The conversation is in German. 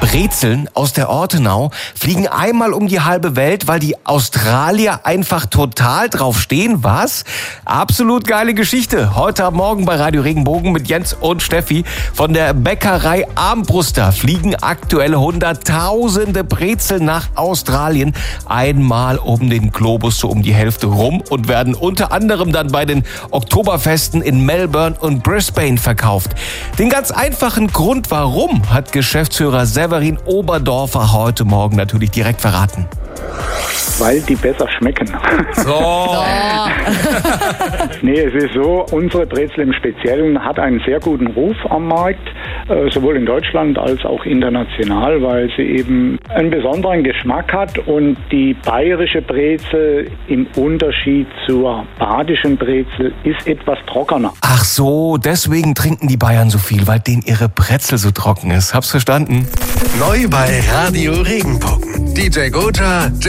Brezeln aus der Ortenau fliegen einmal um die halbe Welt, weil die Australier einfach total drauf stehen. Was? Absolut geile Geschichte. Heute am Morgen bei Radio Regenbogen mit Jens und Steffi von der Bäckerei Armbruster fliegen aktuelle Hunderttausende Brezeln nach Australien einmal um den Globus, so um die Hälfte rum, und werden unter anderem dann bei den Oktoberfesten in Melbourne und Brisbane verkauft. Den ganz einfachen Grund, warum, hat Geschäftsführer Severin Oberdorfer heute Morgen natürlich direkt verraten. Weil die besser schmecken. So. Nee, es ist so, unsere Brezel im Speziellen hat einen sehr guten Ruf am Markt, sowohl in Deutschland als auch international, weil sie eben einen besonderen Geschmack hat und die bayerische Brezel im Unterschied zur badischen Brezel ist etwas trockener. Ach so, deswegen trinken die Bayern so viel, weil denen ihre Brezel so trocken ist. Hab's verstanden? Neu bei Radio Regenbogen. DJ Gotcha,